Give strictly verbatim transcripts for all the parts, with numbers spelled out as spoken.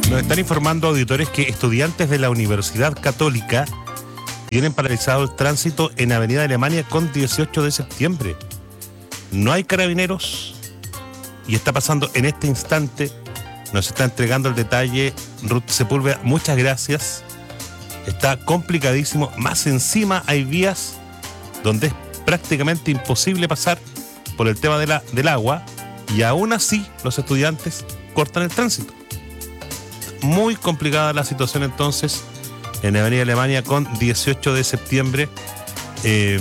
Nos están informando auditores que estudiantes de la Universidad Católica tienen paralizado el tránsito en Avenida Alemania con dieciocho de septiembre. No hay carabineros y está pasando en este instante. Nos está entregando el detalle Ruth Sepúlveda. Muchas gracias. Está complicadísimo. Más encima hay vías donde es prácticamente imposible pasar por el tema de la, del agua, y aún así los estudiantes cortan el tránsito. Muy complicada la situación entonces en Avenida Alemania con dieciocho de septiembre. Eh,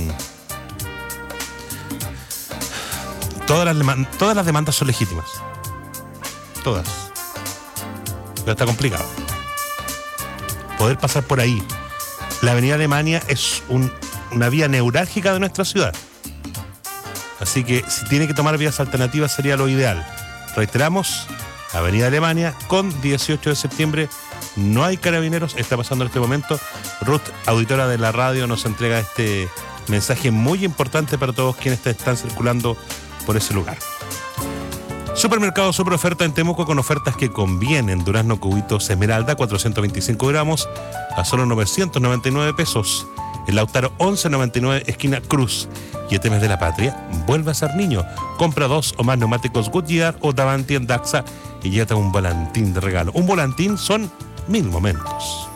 todas, las demandas, todas las demandas son legítimas. Todas. Pero está complicado poder pasar por ahí. La Avenida Alemania es un, una vía neurálgica de nuestra ciudad. Así que si tiene que tomar vías alternativas sería lo ideal. Reiteramos, Avenida Alemania con dieciocho de septiembre. No hay carabineros, está pasando en este momento. Ruth, auditora de la radio, nos entrega este mensaje muy importante para todos quienes están circulando por ese lugar. Supermercado Super Oferta en Temuco con ofertas que convienen. Durazno cubitos Esmeralda, cuatrocientos veinticinco gramos a solo novecientos noventa y nueve pesos. El Lautaro once noventa y nueve, esquina Cruz. Y este mes de la patria, vuelve a ser niño. Compra dos o más neumáticos Goodyear o Davanti en Daxa y llévate un volantín de regalo. Un volantín son mil momentos.